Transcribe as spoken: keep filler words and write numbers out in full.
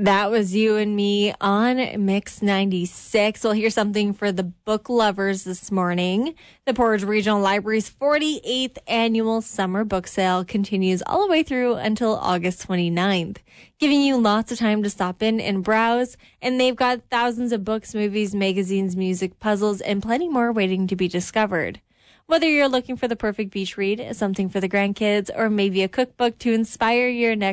That was You and Me on Mix ninety-six. Well, here's something for the book lovers this morning. The Portage Regional Library's forty-eighth annual summer book sale continues all the way through until August twenty-ninth, giving you lots of time to stop in and browse. And they've got thousands of books, movies, magazines, music, puzzles, and plenty more waiting to be discovered. Whether you're looking for the perfect beach read, something for the grandkids, or maybe a cookbook to inspire your next